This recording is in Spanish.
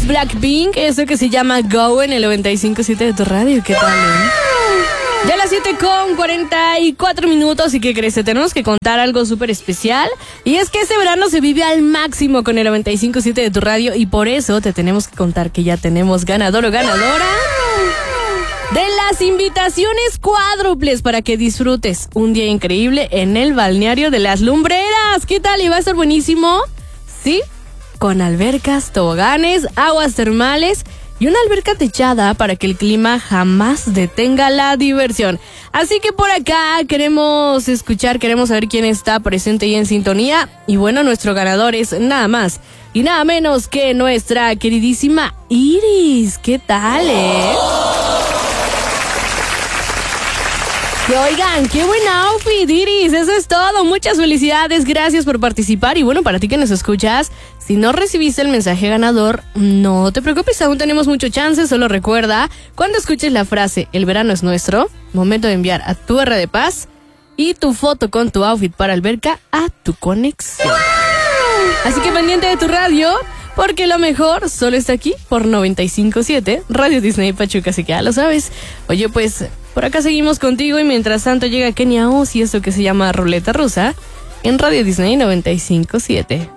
es Blackpink, eso que se llama Go en el 95.7 de tu radio. ¿Qué tal, Ya a las 7:44 y ¿qué crees? Te tenemos que contar algo súper especial. Y es que este verano se vive al máximo con el 95.7 de tu radio. Y por eso te tenemos que contar que ya tenemos ganador o ganadora de las invitaciones cuádruples para que disfrutes un día increíble en el balneario de Las Lumbreras. ¿Qué tal? ¿Y va a estar buenísimo? Sí, con albercas, toboganes, aguas termales y una alberca techada para que el clima jamás detenga la diversión. Así que por acá queremos saber quién está presente y en sintonía. Y bueno, nuestro ganador es nada más y nada menos que nuestra queridísima Iris. ¿Qué tal, Y oigan, qué buen outfit, Iris, eso es todo, muchas felicidades, gracias por participar. Y bueno, para ti que nos escuchas, si no recibiste el mensaje ganador, no te preocupes, aún tenemos mucho chance. Solo recuerda, cuando escuches la frase "el verano es nuestro", momento de enviar a tu R de Paz y tu foto con tu outfit para alberca a tu conexión. Así que pendiente de tu radio, porque lo mejor solo está aquí por 95.7 Radio Disney Pachuca, así que ya lo sabes. Oye, pues por acá seguimos contigo y mientras tanto llega Kenia Oz y esto que se llama Ruleta Rusa en Radio Disney 95.7.